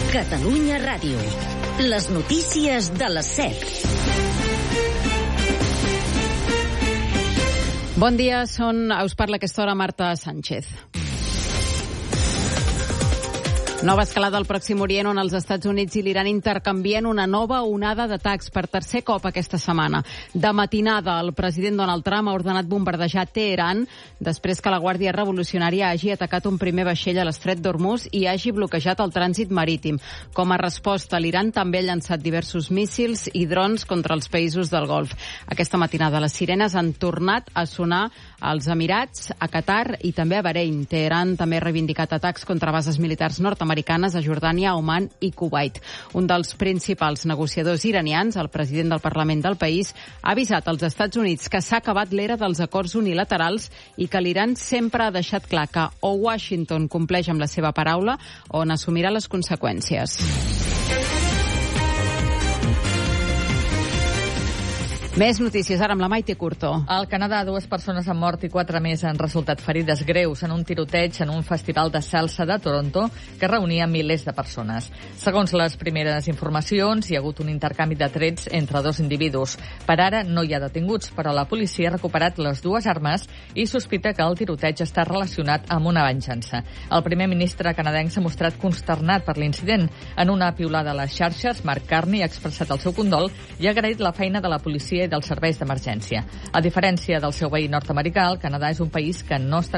Catalunya Ràdio. Les notícies de les 7. Bon dia, us parla a aquesta hora Marta Sánchez. Nova escalada al Pròxim Orient, on els Estats Units i l'Iran intercanvien una nova onada d'atacs per tercer cop aquesta setmana. De matinada, el president Donald Trump ha ordenat bombardejar Teheran després que la Guàrdia Revolucionària hagi atacat un primer vaixell a l'estret d'Hormuz i hagi bloquejat el trànsit marítim. Com a resposta, l'Iran també ha llançat diversos míssils i drons contra els països del Golf. Aquesta matinada, les sirenes han tornat a sonar als Emirats, a Qatar i també a Bahrein. Teheran també ha reivindicat atacs contra bases militars nord-americanes a Jordània, Oman i Kuwait. Un dels principals negociadors iranians, el president del Parlament del país, ha avisat als Estats Units que s'ha acabat l'era dels acords unilaterals i que l'Iran sempre ha deixat clar que o Washington compleix amb la seva paraula o n'assumirà les conseqüències. Més notícies, ara amb la Maite Curto. Al Canadà, 2 persones han mort i 4 més han resultat ferides greus en un tiroteig en un festival de salsa de Toronto que reunia milers de persones. Segons les primeres informacions, hi ha hagut un intercanvi de trets entre 2 individus. Per ara no hi ha detinguts, però la policia ha recuperat les 2 armes i sospita que el tiroteig està relacionat amb una venjança. El primer ministre canadenc s'ha mostrat consternat per l'incident. En una piulada a les xarxes, Mark Carney ha expressat el seu condol i ha agraït la feina de la policia i dels serveis d'emergència. A diferència del seu veí nord-americà, el Canadà és un país que no està